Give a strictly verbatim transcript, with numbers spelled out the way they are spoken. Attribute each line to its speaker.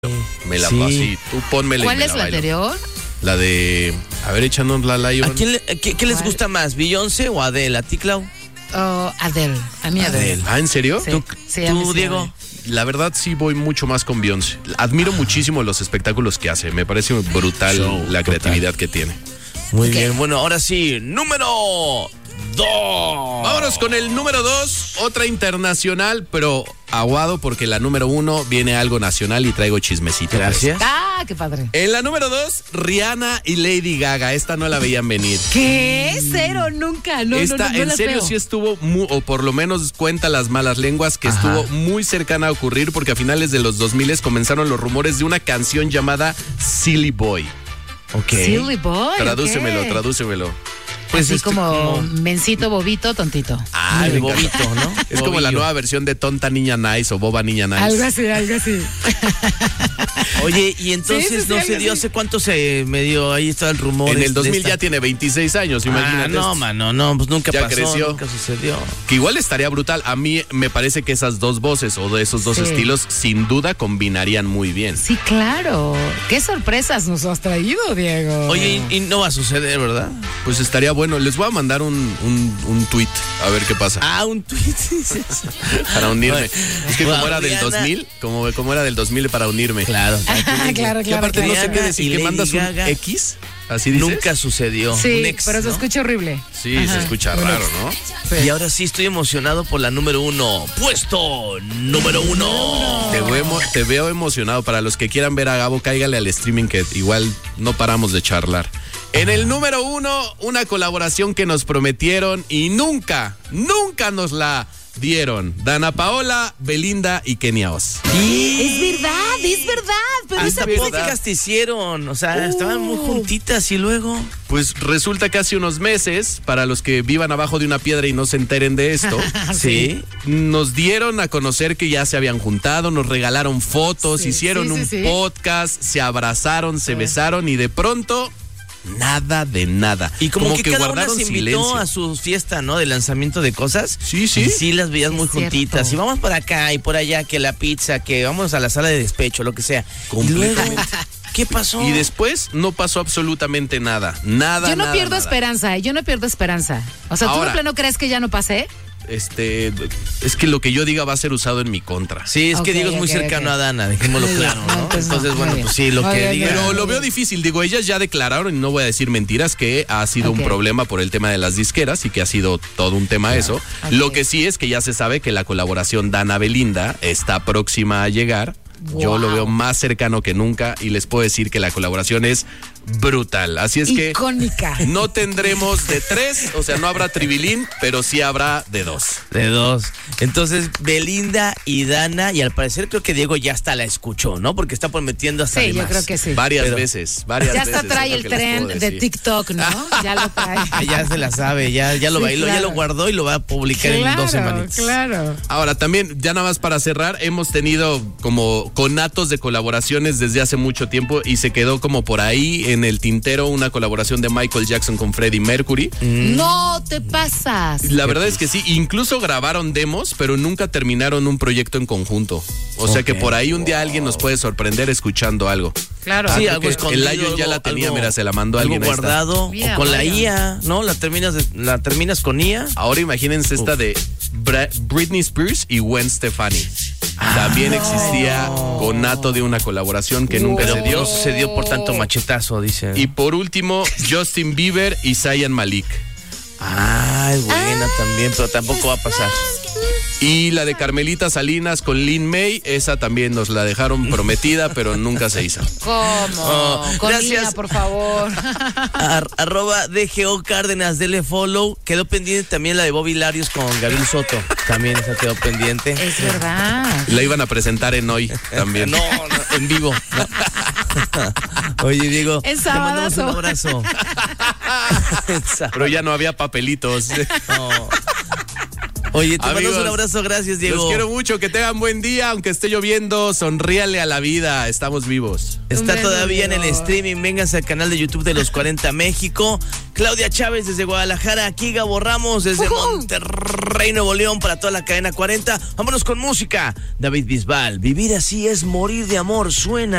Speaker 1: Me la
Speaker 2: Sí.
Speaker 1: paso así. Tú pónmela y
Speaker 3: ¿Cuál
Speaker 1: me
Speaker 3: es
Speaker 1: la
Speaker 3: la
Speaker 1: bailo.
Speaker 3: anterior?
Speaker 1: La de... A ver, échanos la Lion.
Speaker 2: ¿A quién le- qué, qué les
Speaker 3: ¿Cuál?
Speaker 2: gusta más, Beyoncé o Adele? ¿A ti, Clau?
Speaker 3: Oh, Adele. A mí Adele.
Speaker 2: Adele.
Speaker 1: Ah, ¿en serio?
Speaker 3: Sí.
Speaker 2: ¿Tú,
Speaker 3: Sí, a mí
Speaker 2: tú,
Speaker 3: sí,
Speaker 2: Diego?
Speaker 3: Adele.
Speaker 1: La verdad sí voy mucho más con Beyoncé. Admiro muchísimo los espectáculos que hace. Me parece brutal
Speaker 2: Show,
Speaker 1: la
Speaker 2: total.
Speaker 1: creatividad que tiene.
Speaker 2: Muy
Speaker 3: Ok.
Speaker 2: bien. Bueno, ahora sí, número dos.
Speaker 1: Vámonos con el número dos, otra internacional, pero aguado porque la número uno viene algo nacional y traigo chismecito.
Speaker 2: Gracias.
Speaker 3: Ah, qué padre.
Speaker 1: En la número dos, Rihanna y Lady Gaga. Esta no la veían venir.
Speaker 3: ¿Qué? Cero, nunca. No,
Speaker 1: Esta
Speaker 3: no, no, no
Speaker 1: en
Speaker 3: las
Speaker 1: serio
Speaker 3: veo.
Speaker 1: sí estuvo, mu- o por lo menos cuenta las malas lenguas, que
Speaker 2: Ajá.
Speaker 1: estuvo muy cercana a ocurrir porque a finales de los dos mil comenzaron los rumores de una canción llamada Silly Boy.
Speaker 2: Ok.
Speaker 3: Silly Boy.
Speaker 1: Tradúcemelo,
Speaker 3: ok.
Speaker 1: tradúcemelo.
Speaker 2: Pues
Speaker 3: Así
Speaker 2: este,
Speaker 3: como,
Speaker 2: como-
Speaker 3: mencito, bobito, tontito.
Speaker 2: Ah, el
Speaker 1: me encanta.
Speaker 2: bobito, ¿no?
Speaker 1: Es como la
Speaker 2: Bobillo.
Speaker 1: nueva versión de Tonta Niña Nice o Boba Niña Nice.
Speaker 3: Algo así, algo así.
Speaker 2: Oye, y entonces
Speaker 3: Sí, sí, sí,
Speaker 2: no
Speaker 3: algo
Speaker 2: se dio,
Speaker 3: así.
Speaker 2: ¿hace cuánto se me dio? Ahí está el rumor.
Speaker 1: En
Speaker 2: de
Speaker 1: el dos mil
Speaker 2: esta-
Speaker 1: ya tiene veintiséis años, imagínate.
Speaker 2: Ah, no, mano, no, pues nunca
Speaker 1: Ya
Speaker 2: pasó,
Speaker 1: creció.
Speaker 2: nunca sucedió.
Speaker 1: Que igual estaría brutal. A mí me parece que esas dos voces o de esos dos
Speaker 3: Sí.
Speaker 1: estilos sin duda combinarían muy bien.
Speaker 3: Sí, claro. Qué sorpresas nos has traído, Diego.
Speaker 2: Oye, y, y no va a suceder, ¿verdad?
Speaker 1: Pues estaría bueno. Les voy a mandar un, un, un tweet a ver qué pasa.
Speaker 2: Ah, un tweet. dices.
Speaker 1: Para unirme.
Speaker 2: Bueno,
Speaker 1: Es que
Speaker 2: bueno,
Speaker 1: como era del
Speaker 2: Rihanna-
Speaker 1: dos mil, como, como era del dos mil para unirme.
Speaker 2: Claro.
Speaker 3: Ah, claro,
Speaker 1: Que
Speaker 3: claro.
Speaker 1: aparte no
Speaker 3: claro.
Speaker 1: sé qué
Speaker 2: Rihanna
Speaker 1: decir,
Speaker 2: y
Speaker 1: que
Speaker 2: Lady
Speaker 1: mandas un
Speaker 2: Gaga.
Speaker 1: X, así dices.
Speaker 2: Nunca sucedió.
Speaker 3: Sí,
Speaker 2: Un ex,
Speaker 3: pero se
Speaker 2: ¿no?
Speaker 3: escucha horrible.
Speaker 1: Sí,
Speaker 3: Ajá,
Speaker 1: se escucha
Speaker 3: un
Speaker 1: raro,
Speaker 3: ex.
Speaker 1: ¿no?
Speaker 3: Sí.
Speaker 2: Y ahora sí estoy emocionado por la número uno. Puesto número uno.
Speaker 1: Te veo, emo- te veo emocionado. Para los que quieran ver a Gabo, cáigale al streaming que igual no paramos de charlar. En el número uno, una colaboración que nos prometieron y nunca, nunca nos la dieron. Dana Paola, Belinda y Kenia Oz.
Speaker 3: Es verdad, es verdad. Pero
Speaker 2: Hasta
Speaker 3: esa
Speaker 1: verdad.
Speaker 2: podcast hicieron. O sea,
Speaker 3: Uh.
Speaker 2: estaban muy juntitas y luego.
Speaker 1: Pues resulta que hace unos meses, para los que vivan abajo de una piedra y no se enteren de esto,
Speaker 2: Sí.
Speaker 1: nos dieron a conocer que ya se habían juntado, nos regalaron fotos,
Speaker 3: Sí,
Speaker 1: hicieron
Speaker 3: sí, sí,
Speaker 1: un
Speaker 3: sí.
Speaker 1: podcast, se abrazaron, se besaron y de pronto nada de nada.
Speaker 2: Y como, que, cada una
Speaker 1: guardaron
Speaker 2: se invitó
Speaker 1: silencio.
Speaker 2: a su fiesta, ¿no? De lanzamiento de cosas.
Speaker 1: Sí, sí.
Speaker 2: Y sí, las veías muy
Speaker 3: Es cierto.
Speaker 2: juntitas. Y vamos para acá y por allá, que la pizza, que vamos a la sala de despecho, lo que sea. Y luego,
Speaker 1: Completamente.
Speaker 2: ¿qué pasó?
Speaker 1: Y después no pasó absolutamente nada. Nada.
Speaker 3: Yo no
Speaker 1: nada,
Speaker 3: pierdo
Speaker 1: nada.
Speaker 3: esperanza, yo no pierdo esperanza. O sea, ¿tú
Speaker 1: Ahora.
Speaker 3: de plano crees que ya no pasé?
Speaker 1: Este, es que lo que yo diga va a ser usado en mi contra.
Speaker 2: Sí, es
Speaker 3: Ok,
Speaker 2: que Diego es muy
Speaker 3: ok,
Speaker 2: cercano
Speaker 3: ok.
Speaker 2: a Dana, dejémoslo
Speaker 3: Muy bien,
Speaker 2: claro,
Speaker 3: no,
Speaker 2: ¿no?
Speaker 3: entonces no,
Speaker 2: Entonces,
Speaker 3: muy
Speaker 2: bueno,
Speaker 3: bien.
Speaker 2: pues sí, lo
Speaker 3: Muy
Speaker 2: que
Speaker 3: bien,
Speaker 2: diga.
Speaker 3: muy
Speaker 1: Pero lo veo difícil, digo, ellas ya declararon, y no voy a decir mentiras, que ha sido
Speaker 3: Ok.
Speaker 1: un problema por el tema de las disqueras y que ha sido todo un tema eso.
Speaker 3: Ok.
Speaker 1: Lo que sí es que ya se sabe que la colaboración Dana-Belinda está próxima a llegar. Yo
Speaker 3: Wow.
Speaker 1: lo veo más cercano que nunca y les puedo decir que la colaboración es brutal. Así es que
Speaker 3: Icónica.
Speaker 1: no tendremos de tres, o sea, no habrá tribilín, pero sí habrá de dos.
Speaker 2: De dos. Entonces, Belinda y Dana, y al parecer creo que Diego ya hasta la escuchó, ¿no? Porque está prometiendo hasta
Speaker 3: Sí,
Speaker 2: de
Speaker 3: yo
Speaker 2: más.
Speaker 3: creo que sí.
Speaker 1: Varias
Speaker 2: Pero-
Speaker 1: veces, varias
Speaker 3: Ya
Speaker 1: veces.
Speaker 3: hasta trae
Speaker 1: es lo
Speaker 3: el
Speaker 1: que les
Speaker 3: tren
Speaker 1: puedo
Speaker 3: de
Speaker 1: decir.
Speaker 3: TikTok, ¿no? Ya lo trae.
Speaker 2: Ah, ya se la sabe, ya, ya lo
Speaker 3: Sí,
Speaker 2: bailó, ya
Speaker 3: claro.
Speaker 2: lo guardó y lo va a publicar en dos semanitas.
Speaker 3: claro.
Speaker 1: Ahora, también, ya nada más para cerrar, hemos tenido como conatos de colaboraciones desde hace mucho tiempo y se quedó como por ahí en el tintero una colaboración de Michael Jackson con Freddie Mercury.
Speaker 3: No te pasas.
Speaker 1: La verdad es que sí, incluso grabaron demos, pero nunca terminaron un proyecto en conjunto. O sea que
Speaker 2: Ok.
Speaker 1: por ahí un día alguien nos puede sorprender escuchando algo.
Speaker 3: Claro.
Speaker 2: Sí,
Speaker 1: creo
Speaker 2: algo
Speaker 1: que
Speaker 2: escondido.
Speaker 1: el Lion ya
Speaker 2: algo-
Speaker 1: la tenía,
Speaker 2: algo-
Speaker 1: mira, se la mandó
Speaker 2: algo
Speaker 1: alguien, ahí está.
Speaker 2: guardado.
Speaker 3: Mira,
Speaker 2: o con la
Speaker 3: vaya.
Speaker 2: I A, ¿no? La terminas, de- la terminas con I A.
Speaker 1: Ahora imagínense esta de Bra- Britney Spears y Gwen Stefani. También existía conato de una colaboración que nunca
Speaker 2: Pero
Speaker 1: se dio.
Speaker 2: no sucedió por tanto machetazo, dice.
Speaker 1: Y por último, Justin Bieber y Zayn Malik.
Speaker 2: Ah, es buena también, pero tampoco va a pasar.
Speaker 1: Y la de Carmelita Salinas con Lin May, esa también nos la dejaron prometida, pero nunca se hizo.
Speaker 3: ¿Cómo?
Speaker 2: Oh,
Speaker 3: Con
Speaker 2: gracias.
Speaker 3: Lina, por favor.
Speaker 2: Ar- arroba D G O Cárdenas, dele follow. Quedó pendiente también la de Bobby Larios con Gabriel Soto. También esa quedó pendiente.
Speaker 3: Es verdad.
Speaker 1: La iban a presentar en hoy también.
Speaker 2: No, no, en vivo. Oye, Diego,
Speaker 3: Es
Speaker 2: te mandamos un
Speaker 3: sabadazo.
Speaker 2: abrazo. En sábado.
Speaker 1: Pero ya no había papelitos.
Speaker 2: No. Oye, te mandamos
Speaker 1: Amigos,
Speaker 2: un abrazo, gracias, Diego.
Speaker 1: Los quiero mucho, que tengan buen día, aunque esté lloviendo, sonríale a la vida, estamos vivos.
Speaker 2: Está
Speaker 3: Beso,
Speaker 2: todavía en el
Speaker 3: Diego.
Speaker 2: streaming, vénganse al canal de YouTube de Los cuarenta México. Claudia Chávez desde Guadalajara, aquí Gabo Ramos desde
Speaker 3: Ujú.
Speaker 2: Monterrey, Nuevo León, para toda la cadena cuarenta. Vámonos con música. David Bisbal, vivir así es morir de amor, suena.